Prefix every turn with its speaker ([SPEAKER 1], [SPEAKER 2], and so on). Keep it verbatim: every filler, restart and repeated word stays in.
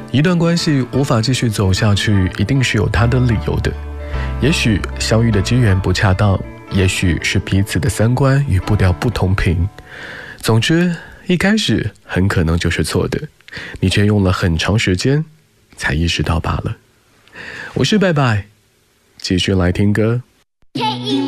[SPEAKER 1] 一段关系无法继续走下去，一定是有它的理由的。也许相遇的机缘不恰当，也许是彼此的三观与步调不同频。总之，一开始很可能就是错的，你却用了很长时间才意识到罢了。我是拜拜，继续来听歌。